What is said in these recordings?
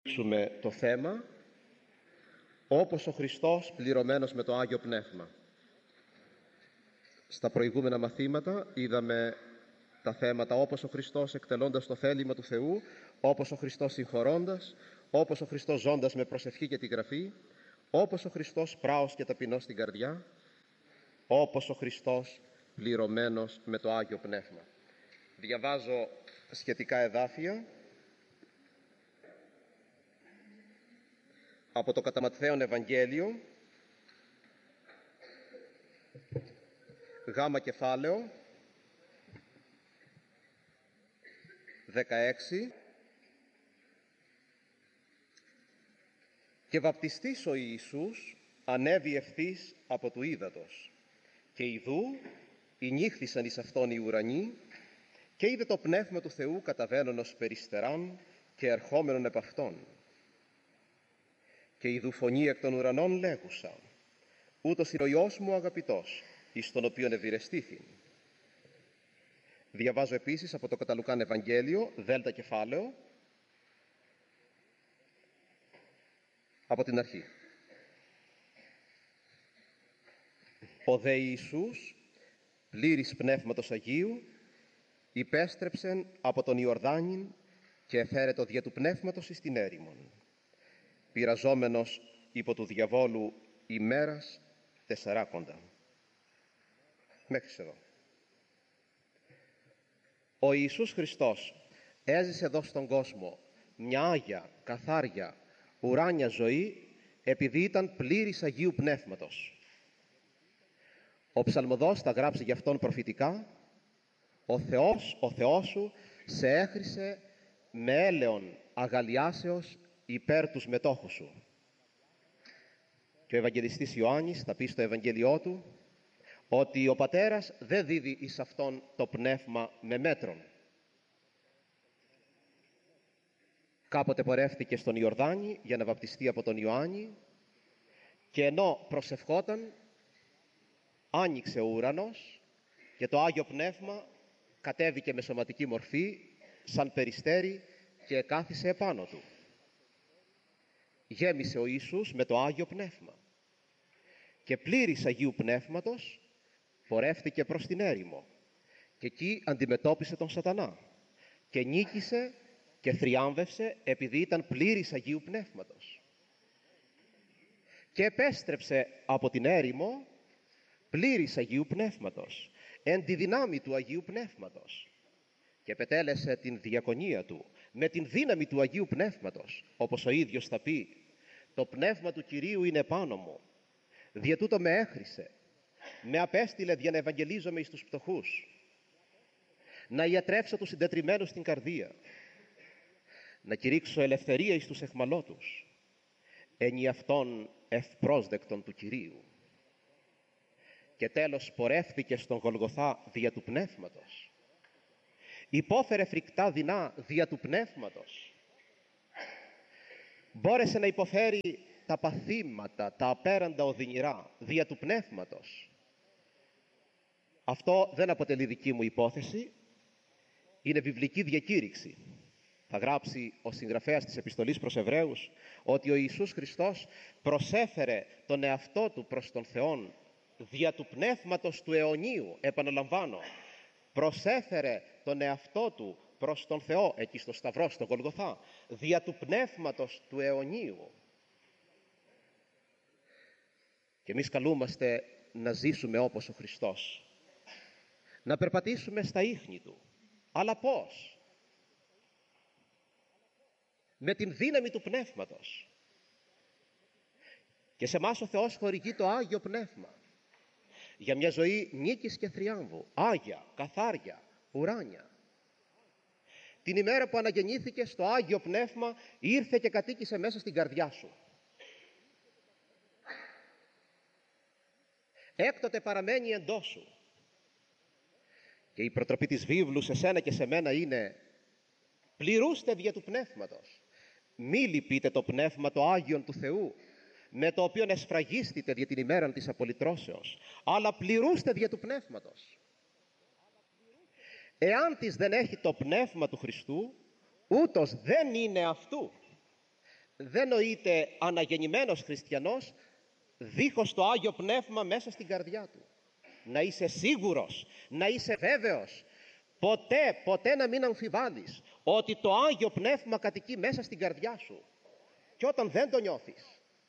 Το θέμα όπως ο Χριστός πληρωμένος με το Άγιο Πνεύμα. Στα προηγούμενα μαθήματα είδαμε τα θέματα όπως ο Χριστός εκτελώντας το θέλημα του Θεού, όπως ο Χριστός συγχωρώντας, όπως ο Χριστός ζώντας με προσευχή και τη Γραφή, όπως ο Χριστός πράος και ταπεινός στην καρδιά, όπως ο Χριστός πληρωμένος με το Άγιο Πνεύμα. Διαβάζω σχετικά εδάφια από το κατά Ματθαίον Ευαγγέλιο, γάμα κεφάλαιο 16. Και βαπτιστής ο Ιησούς ανέβη ευθύς από του ύδατος, και ιδού ηνύχθησαν εις αυτόν οι ουρανοί, και είδε το Πνεύμα του Θεού καταβαίνον ως περιστεράν και ερχόμενον επ' αυτόν. Και ιδού φωνή εκ των ουρανών λέγουσα: ούτως είναι ο Υιός μου αγαπητός, εις τον οποίον ευηρεστήθην. Διαβάζω επίσης από το κατά Λουκάν Ευαγγέλιο, δέλτα κεφάλαιο, από την αρχή. Ο δε Ιησούς, πλήρης Πνεύματος Αγίου, υπέστρεψεν από τον Ιορδάνην και εφέρετο δια του Πνεύματος εις την έρημον, πειραζόμενος υπό του διαβόλου ημέρας 40. Μέχρι εδώ. Ο Ιησούς Χριστός έζησε εδώ στον κόσμο μια άγια, καθάρια, ουράνια ζωή, επειδή ήταν πλήρης Αγίου Πνεύματος. Ο ψαλμοδός τα γράψει γι' αυτόν προφητικά: ο Θεός σου σε έχρισε με έλεον αγαλιάσεως υπέρ τους μετόχους σου. Και ο Ευαγγελιστής Ιωάννης θα πει στο Ευαγγέλιό του ότι ο Πατέρας δεν δίδει εις αυτόν το πνεύμα με μέτρον. Κάποτε πορεύτηκε στον Ιορδάνη για να βαπτιστεί από τον Ιωάννη, και ενώ προσευχόταν, άνοιξε ο ουρανός και το Άγιο Πνεύμα κατέβηκε με σωματική μορφή σαν περιστέρι και κάθισε επάνω του. Γέμισε ο Ιησούς με το Άγιο Πνεύμα και πλήρης Αγίου Πνεύματος πορεύτηκε προς την έρημο, και εκεί αντιμετώπισε τον Σατανά και νίκησε και θριάμβευσε, επειδή ήταν πλήρης Αγίου Πνεύματος. Και επέστρεψε από την έρημο πλήρης Αγίου Πνεύματος, εν τη δυνάμει του Αγίου Πνεύματος, και επετέλεσε την διακονία του με την δύναμη του Αγίου Πνεύματος, όπως ο ίδιος θα πει: το Πνεύμα του Κυρίου είναι πάνω μου, δια τούτο με έχρισε, με απέστειλε για να ευαγγελίζομαι εις τους πτωχούς, να ιατρεύσω τους συντετριμμένους στην καρδία, να κηρύξω ελευθερία εις τους αιχμαλώτους, εν αυτόν ευπρόσδεκτον του Κυρίου. Και τέλος πορεύθηκε στον Γολγοθά δια του Πνεύματος, υπόφερε φρικτά δεινά δια του Πνεύματος, μπόρεσε να υποφέρει τα παθήματα, τα απέραντα οδυνηρά δια του Πνεύματος. Αυτό δεν αποτελεί δική μου υπόθεση, είναι βιβλική διακήρυξη. Θα γράψει ο συγγραφέας της επιστολής προς Εβραίους ότι ο Ιησούς Χριστός προσέφερε τον εαυτό του προς τον Θεόν δια του Πνεύματος του αιωνίου. Επαναλαμβάνω, προσέφερε τον εαυτό του προς τον Θεό εκεί στο Σταυρό, στο Γολγοθά, δια του Πνεύματος του αιωνίου. Και εμείς καλούμαστε να ζήσουμε όπως ο Χριστός, να περπατήσουμε στα ίχνη του. Αλλά πώς? Με την δύναμη του Πνεύματος. Και σε εμάς ο Θεός χορηγεί το Άγιο Πνεύμα για μια ζωή νίκης και θριάμβου, άγια, καθάρια, ουράνια. Την ημέρα που αναγεννήθηκες, το Άγιο Πνεύμα ήρθε και κατοίκησε μέσα στην καρδιά σου. Έκτοτε παραμένει εντός σου. Και η προτροπή της βίβλου σε σένα και σε μένα είναι: πληρούστε δια του Πνεύματος. Μη λυπείτε το Πνεύμα το Άγιον του Θεού, με το οποίο εσφραγίστητε δια την ημέραν της απολυτρώσεως, αλλά πληρούστε δια του Πνεύματος. Εάν της δεν έχει το Πνεύμα του Χριστού, ούτως δεν είναι αυτού. δεν νοείται αναγεννημένος χριστιανός δίχως το Άγιο Πνεύμα μέσα στην καρδιά του. Να είσαι σίγουρος, να είσαι βέβαιος, ποτέ να μην αμφιβάλλεις ότι το Άγιο Πνεύμα κατοικεί μέσα στην καρδιά σου. Και όταν δεν το νιώθεις,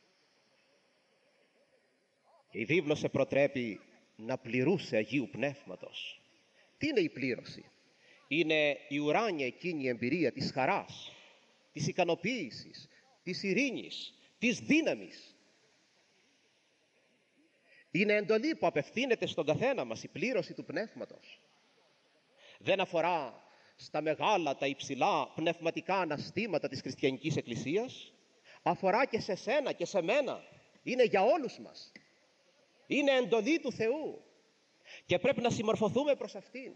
και η βίβλος σε προτρέπει να πληρούσε Αγίου Πνεύματος. Τι είναι η πλήρωση? Είναι η ουράνια εκείνη η εμπειρία της χαράς, της ικανοποίησης, της ειρήνης, της δύναμης. Είναι εντολή που απευθύνεται στον καθένα μας η πλήρωση του Πνεύματος. Δεν αφορά στα μεγάλα, τα υψηλά πνευματικά αναστήματα της χριστιανικής εκκλησίας. Αφορά και σε σένα και σε μένα. Είναι για όλους μας. Είναι εντολή του Θεού και πρέπει να συμμορφωθούμε προς αυτήν.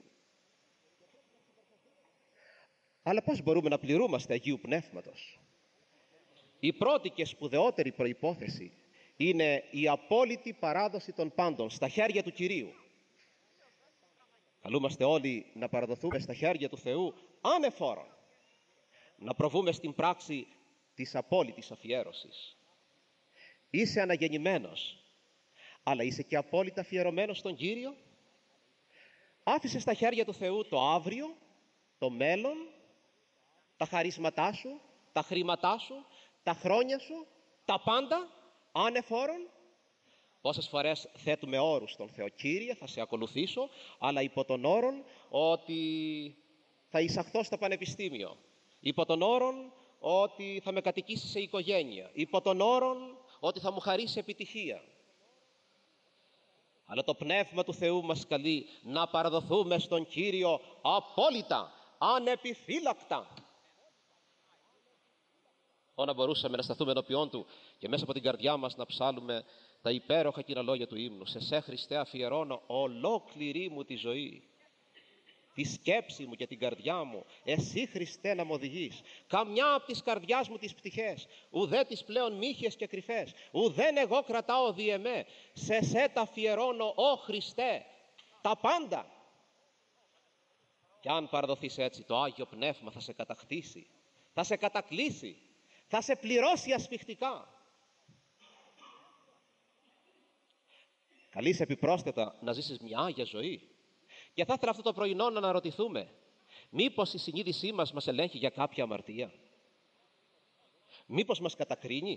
Αλλά πώς μπορούμε να πληρούμαστε Αγίου Πνεύματος? Η πρώτη και σπουδαιότερη προϋπόθεση είναι η απόλυτη παράδοση των πάντων στα χέρια του Κυρίου. Καλούμαστε όλοι να παραδοθούμε στα χέρια του Θεού ανεφόρον, να προβούμε στην πράξη της απόλυτης αφιέρωσης. Είσαι αναγεννημένος, αλλά είσαι και απόλυτα αφιερωμένος στον Κύριο? Άφησες στα χέρια του Θεού το αύριο, το μέλλον, τα χαρίσματά σου, τα χρήματά σου, τα χρόνια σου, τα πάντα, ανεφόρον? Πόσες φορές θέτουμε όρους στον Θεό? Κύριε, θα σε ακολουθήσω, αλλά υπό τον όρον ότι θα εισαχθώ στο πανεπιστήμιο, υπό τον όρον ότι θα με κατοικήσει σε οικογένεια, υπό τον όρον ότι θα μου χαρίσει επιτυχία. Αλλά το Πνεύμα του Θεού μας καλεί να παραδοθούμε στον Κύριο απόλυτα, ανεπιφύλακτα. Όταν μπορούσαμε να σταθούμε ενώπιόν Του και μέσα από την καρδιά μας να ψάλουμε τα υπέροχα κοινά λόγια του ύμνου. Σε σε Χριστέ αφιερώνω ολόκληρη μου τη ζωή, τη σκέψη μου και την καρδιά μου. Εσύ Χριστέ να μ' οδηγείς. Καμιά από τις καρδιάς μου τις πτυχές, ουδέ τις πλέον μύχες και κρυφές, ουδέν εγώ κρατάω δι' εμέ. Σε σε τα αφιερώνω, ω Χριστέ, τα πάντα. Και αν παραδοθείς έτσι, το Άγιο Πνεύμα θα σε κατακτήσει, θα σε κατακλείσει, θα σε πληρώσει ασφιχτικά. Καλείς επιπρόσθετα να ζήσεις μια άγια ζωή. Και θα ήθελα αυτό το πρωινό να αναρωτηθούμε, μήπως η συνείδησή μας ελέγχει για κάποια αμαρτία? Μήπως μας κατακρίνει?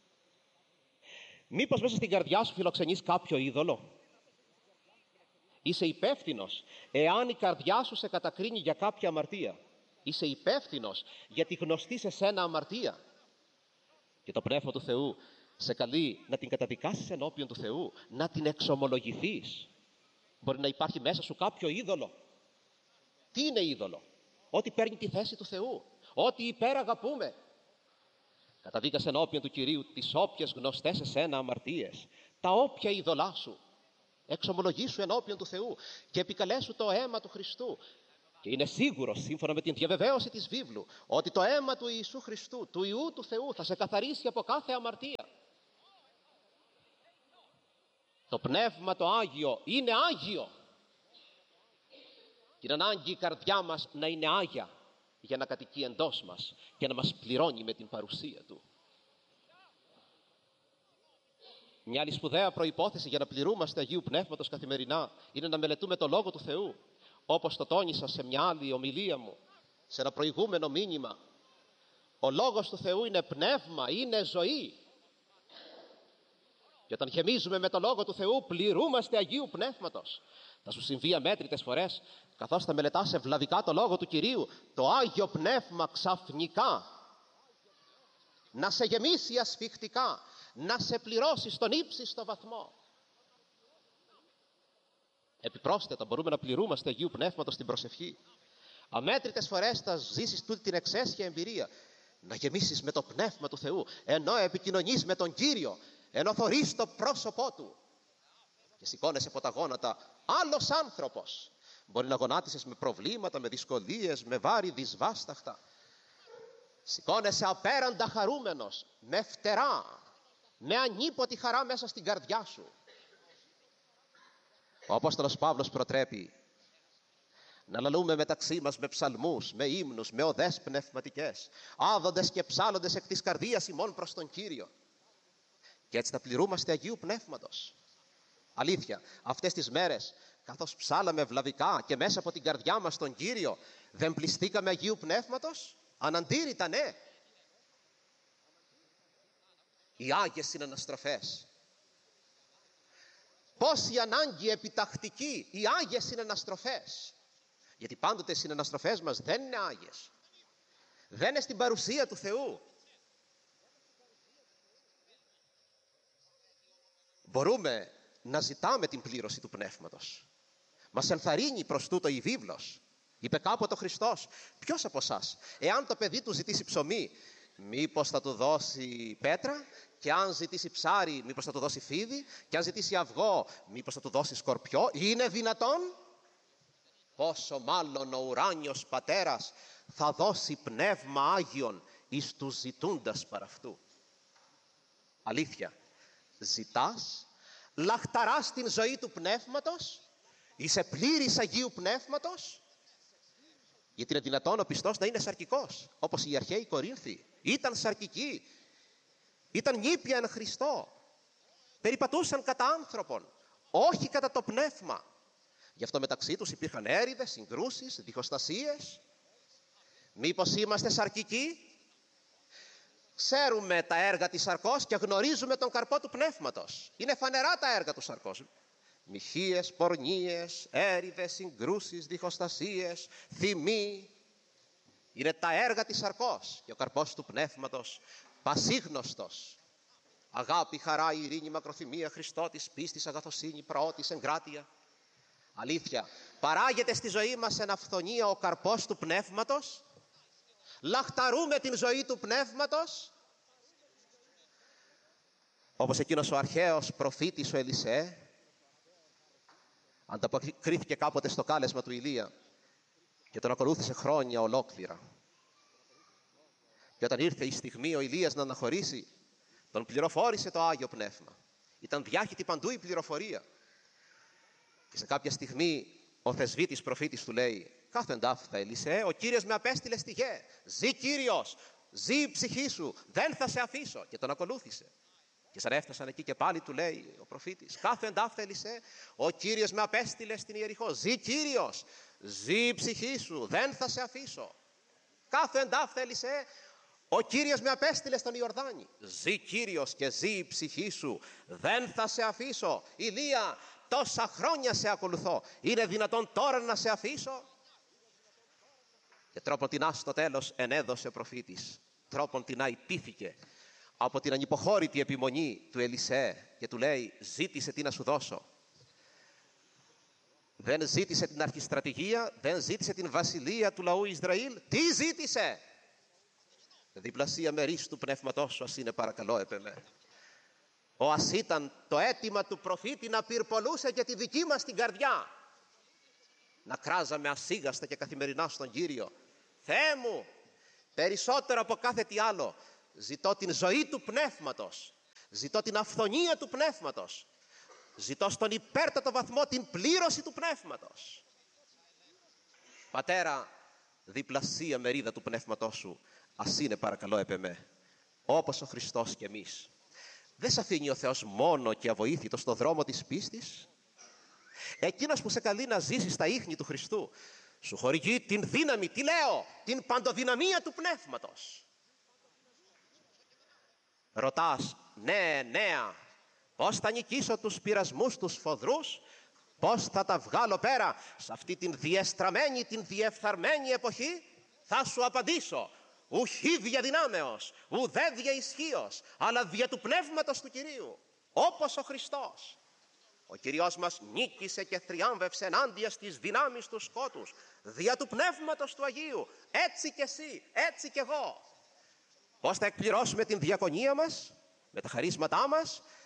Μήπως μέσα στην καρδιά σου φιλοξενείς κάποιο είδωλο? Είσαι υπεύθυνος εάν η καρδιά σου σε κατακρίνει για κάποια αμαρτία. Είσαι υπεύθυνος για τη γνωστή σε σένα αμαρτία. Και το Πνεύμα του Θεού σε καλεί να την καταδικάσεις ενώπιον του Θεού, να την εξομολογηθείς. Μπορεί να υπάρχει μέσα σου κάποιο είδωλο. Τι είναι είδωλο? Ό,τι παίρνει τη θέση του Θεού, ό,τι υπεραγαπούμε. Καταδίκασε ενώπιον του Κυρίου τις όποιες γνωστές εσένα αμαρτίες, τα όποια είδωλά σου. Εξομολογήσου ενώπιον του Θεού και επικαλέσου το αίμα του Χριστού. Και είναι σίγουρος, σύμφωνα με την διαβεβαίωση της βίβλου, ότι το αίμα του Ιησού Χριστού, του Υιού του Θεού, θα σε καθαρίσει από κάθε αμαρτία. Το Πνεύμα το Άγιο είναι Άγιο. Και είναι ανάγκη η καρδιά μας να είναι Άγια για να κατοικεί εντός μας και να μας πληρώνει με την παρουσία Του. Μια άλλη σπουδαία προϋπόθεση για να πληρούμαστε Αγίου Πνεύματος καθημερινά είναι να μελετούμε το Λόγο του Θεού. Όπως το τόνισα σε μια άλλη ομιλία μου, σε ένα προηγούμενο μήνυμα, ο Λόγος του Θεού είναι πνεύμα, είναι ζωή. Και όταν γεμίζουμε με το Λόγο του Θεού, πληρούμαστε Αγίου Πνεύματος. Θα σου συμβεί αμέτρητες φορές, καθώς θα μελετάς ευλαβικά το Λόγο του Κυρίου, το Άγιο Πνεύμα ξαφνικά να σε γεμίσει ασφιχτικά, να σε πληρώσει στον ύψιστο βαθμό. Επιπρόσθετα μπορούμε να πληρούμαστε Αγίου Πνεύματος στην προσευχή. Αμέτρητες φορές θα ζήσεις τούτη την εξαίσια εμπειρία, να γεμίσεις με το Πνεύμα του Θεού, ενώ επικοινωνείς με τον Κύριο, ενώ θωρείς το πρόσωπό Του και σηκώνεσαι από τα γόνατα άλλος άνθρωπος. Μπορεί να γονάτισες με προβλήματα, με δυσκολίες, με βάρη δυσβάσταχτα. Σηκώνεσαι απέραντα χαρούμενος, με φτερά, με ανίποτη χαρά μέσα στην καρδιά σου. Ο Απόστολος Παύλος προτρέπει να λαλούμε μεταξύ μας με ψαλμούς, με ύμνους, με οδές πνευματικές, άδοντες και ψάλλοντες εκ της καρδίας ημών προς τον Κύριο. Και έτσι θα πληρούμαστε Αγίου Πνεύματος. Αλήθεια, αυτές τις μέρες, καθώς ψάλαμε ευλαβικά και μέσα από την καρδιά μας τον Κύριο, δεν πληστήκαμε Αγίου Πνεύματος? Αναντήρητα, ναι. Οι Άγιες Συναναστροφές. Πόση ανάγκη επιτακτική οι Άγιες Συναναστροφές. Γιατί πάντοτε οι συναναστροφές μας δεν είναι Άγιες. Δεν είναι στην παρουσία του Θεού. Μπορούμε να ζητάμε την πλήρωση του Πνεύματος. Μας ενθαρρύνει προς τούτο η βίβλος. Είπε κάποτε ο Χριστός, ποιος από εσάς, εάν το παιδί του ζητήσει ψωμί, μήπως θα του δώσει πέτρα? Και αν ζητήσει ψάρι, μήπως θα του δώσει φίδι? Και αν ζητήσει αυγό, μήπως θα του δώσει σκορπιό? Είναι δυνατόν? Πόσο μάλλον ο ουράνιος Πατέρας θα δώσει πνεύμα Άγιον εις τους ζητούντας παρ' αυτού. Αλήθεια, ζητάς, λαχταράς την ζωή του Πνεύματος, είσαι πλήρης Αγίου Πνεύματος? Γιατί είναι δυνατόν ο πιστός να είναι σαρκικός, όπως οι αρχαίοι Κορίνθοι. Ήταν σαρκικοί, ήταν νήπια εν Χριστώ, περιπατούσαν κατά άνθρωπον, όχι κατά το πνεύμα. Γι' αυτό μεταξύ τους υπήρχαν έρηδες, συγκρούσεις, διχοστασίες. Μήπως είμαστε σαρκικοί? Ξέρουμε τα έργα της σαρκός και γνωρίζουμε τον καρπό του πνεύματος. Είναι φανερά τα έργα του σαρκός. Μοιχείες, πορνίες, έρηδες, συγκρούσεις, διχοστασίες, θυμοί. Είναι τα έργα της σαρκός. Και ο καρπός του πνεύματος πασίγνωστος. Αγάπη, χαρά, ειρήνη, μακροθυμία, Χριστότης, πίστης, αγαθοσύνη, πραότης, εγκράτεια. Αλήθεια, παράγεται στη ζωή μας εν αυθονία ο καρπός του πνεύματος? Λαχταρούμε την ζωή του πνεύματος? Όπως εκείνος ο αρχαίος προφήτης ο Ελισέ, ανταποκρίθηκε κάποτε στο κάλεσμα του Ηλία και τον ακολούθησε χρόνια ολόκληρα. Και όταν ήρθε η στιγμή ο Ηλίας να αναχωρήσει, τον πληροφόρησε το Άγιο Πνεύμα. Ήταν διάχυτη παντού η πληροφορία. Και σε κάποια στιγμή ο θεσβήτης προφήτης του λέει, κάθεν ταύτα Ελισέ, ο Κύριος με απέστειλε στη γη. Ζη Κύριος, ζη η ψυχή σου, δεν θα σε αφήσω. Και τον ακολούθησε. Και σαν έφτασαν εκεί και πάλι του λέει ο προφήτης, κάθεν ταύτα Ελισέ, ο Κύριος με απέστειλε στην Ιεριχώ. Ζη Κύριος, ζη η ψυχή σου, δεν θα σε αφήσω. Κάθεν ταύτα Ελισέ, ο Κύριος με απέστειλε στον Ιορδάνη. Ζη Κύριος και ζη η ψυχή σου, δεν θα σε αφήσω. Ηλία, τόσα χρόνια σε ακολουθώ, είναι δυνατόν τώρα να σε αφήσω? Και τρόπον τεινά στο τέλος ενέδωσε ο προφήτης. Τρόπον τεινά υπήθηκε από την ανυποχώρητη επιμονή του Ελισέ και του λέει, ζήτησε τι να σου δώσω. Δεν ζήτησε την αρχιστρατηγία, δεν ζήτησε την βασιλεία του λαού Ισραήλ. Τι ζήτησε? Διπλασία μερίς του πνεύματός σου, ας είναι παρακαλώ επεμέ. Ας ήταν το αίτημα του προφήτη να πυρπολούσε και τη δική μας την καρδιά. Να κράζαμε ασίγαστα και καθημερινά στον Κύριο. Θεέ μου, περισσότερο από κάθε τι άλλο, ζητώ την ζωή του πνεύματος. Ζητώ την αυθονία του πνεύματος. Ζητώ στον υπέρτατο βαθμό την πλήρωση του πνεύματος. Πατέρα, διπλασία μερίδα του πνεύματός σου, ας είναι παρακαλώ επεμέ, όπως ο Χριστός και εμείς. Δεν σε αφήνει ο Θεός μόνο και αβοήθητο στο δρόμο της πίστης. Εκείνος που σε καλεί να ζήσεις στα ίχνη του Χριστού, σου χορηγεί την δύναμη, τι λέω, την παντοδυναμία του πνεύματος. Ρωτάς, νέα, πώς θα νικήσω τους πειρασμούς, τους φοδρούς, πώς θα τα βγάλω πέρα σε αυτή την διεστραμμένη, την διεφθαρμένη εποχή? Θα σου απαντήσω, ουχή δια δυνάμεως, ουδέ δια ισχύος, αλλά δια του πνεύματος του Κυρίου, όπως ο Χριστός. Ο Κυριός μας νίκησε και θριάμβευσε ενάντια στις δυνάμεις του σκότους, δια του πνεύματος του Αγίου. Έτσι και εσύ, έτσι και εγώ. Πώς θα εκπληρώσουμε την διακονία μας, με τα χαρίσματά μας?